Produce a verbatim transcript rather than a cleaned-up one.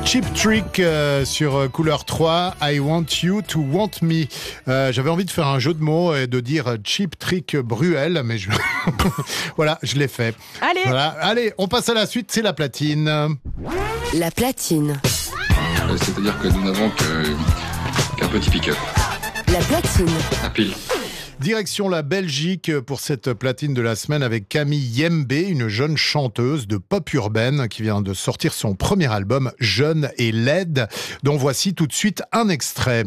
Cheap Trick euh, sur Couleur trois, I Want You to Want Me. Euh, j'avais envie de faire un jeu de mots et de dire Cheap Trick Bruel, mais je... voilà, je l'ai fait. Allez. Voilà. Allez, on passe à la suite, c'est la platine. La platine. C'est-à-dire que nous n'avons que- qu'un petit pick-up. La platine. Un pile. Direction la Belgique pour cette platine de la semaine avec Camille Yembe, une jeune chanteuse de pop urbaine qui vient de sortir son premier album Jeune et laide, dont voici tout de suite un extrait.